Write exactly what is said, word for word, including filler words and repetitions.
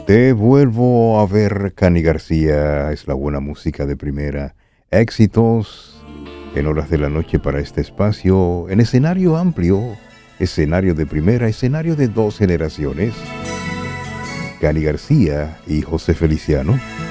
Te vuelvo a ver, Cani García, es la buena música de primera. Éxitos en horas de la noche para este espacio, en escenario amplio, escenario de primera, escenario de dos generaciones. Cani García y José Feliciano.